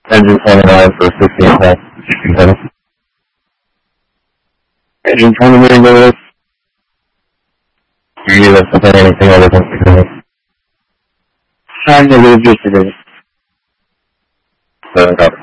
Engine 29 for 16 minutes. 16 minutes. Engine 20 minutes. Do you need us to say anything other than 6 minutes? I'm going to just today. 7 copy.